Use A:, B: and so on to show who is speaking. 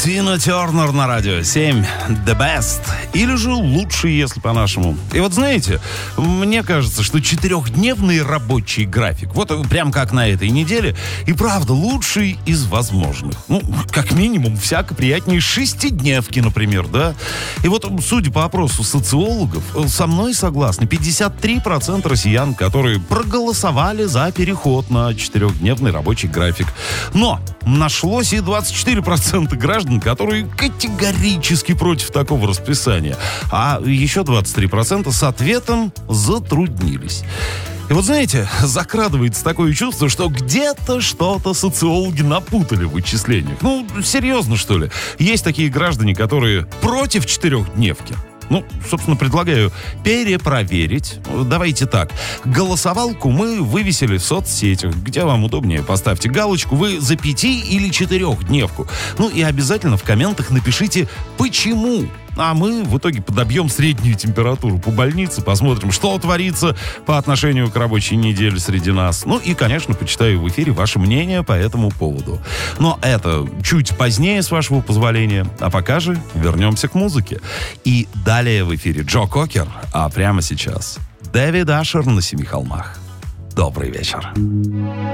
A: Тина Тернер на радио 7. The best. Или же лучший, если по-нашему. И вот знаете, мне кажется, что 4-дневный рабочий график, вот прям как на этой неделе, и правда лучший из возможных. Ну, как минимум, всяко приятнее 6-дневки, например, да? И вот, судя по опросу социологов, со мной согласны 53% россиян, которые проголосовали за переход на 4-дневный рабочий график. Но нашлось и 24% граждан, которые категорически против такого расписания. А еще 23% с ответом затруднились. И вот знаете, закрадывается такое чувство, что где-то что-то социологи напутали в вычислениях. Ну, серьезно, что ли? Есть такие граждане, которые против 4-дневки. Ну, собственно, предлагаю перепроверить. Давайте так. Голосовалку мы вывесили в соцсетях. Где вам удобнее, поставьте галочку. Вы за 5 или 4-дневку. Ну и обязательно в комментах напишите «Почему?». А мы в итоге подобьем среднюю температуру по больнице, посмотрим, что творится по отношению к рабочей неделе среди нас. Ну и, конечно, почитаю в эфире ваше мнение по этому поводу. Но это чуть позднее, с вашего позволения. А пока же вернемся к музыке. И далее в эфире Джо Кокер, а прямо сейчас Дэвид Ашер на Семи холмах. Добрый вечер.